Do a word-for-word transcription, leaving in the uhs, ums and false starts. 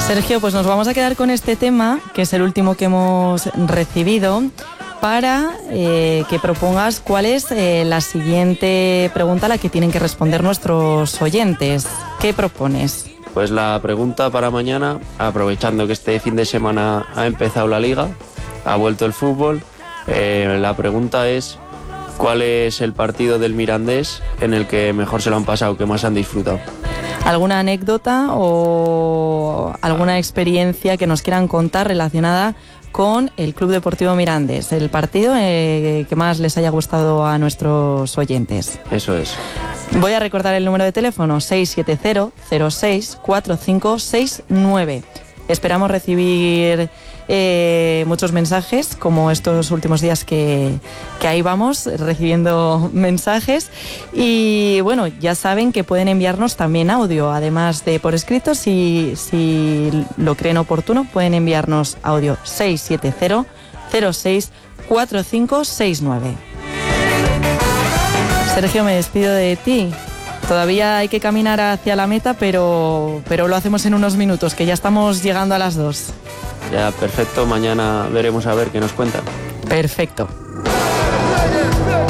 Sergio, pues nos vamos a quedar con este tema, que es el último que hemos recibido, para eh, que propongas cuál es eh, la siguiente pregunta a la que tienen que responder nuestros oyentes. ¿Qué propones? Pues la pregunta para mañana, aprovechando que este fin de semana ha empezado la liga, ha vuelto el fútbol, eh, la pregunta es: ¿cuál es el partido del Mirandés en el que mejor se lo han pasado, que más han disfrutado? ¿Alguna anécdota o alguna experiencia que nos quieran contar relacionada con el Club Deportivo Mirandés, el partido eh, que más les haya gustado a nuestros oyentes? Eso es. Voy a recordar el número de teléfono: seis siete cero, cero seis, cuatro cinco seis nueve. Esperamos recibir eh, muchos mensajes, como estos últimos días que, que ahí vamos recibiendo mensajes. Y bueno, ya saben que pueden enviarnos también audio, además de por escrito. Si, si lo creen oportuno, pueden enviarnos audio: seis siete cero, cero seis, cuatro cinco seis nueve. Sergio, me despido de ti. Todavía hay que caminar hacia la meta, pero, pero lo hacemos en unos minutos, que ya estamos llegando a las dos. Ya, perfecto. Mañana veremos a ver qué nos cuentan. Perfecto.